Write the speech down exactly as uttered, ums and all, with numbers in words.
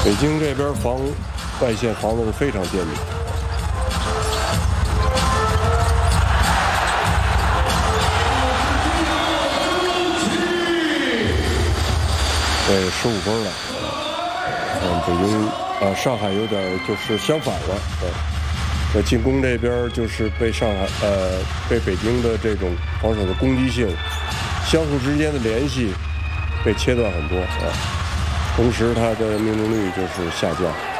北京这边防外线防的是非常坚密。对，十五分了。嗯，北京啊，上海有点就是相反了。对，在进攻这边就是被上海呃被北京的这种防守的攻击性，相互之间的联系被切断很多啊。同时，它的命中率就是下降。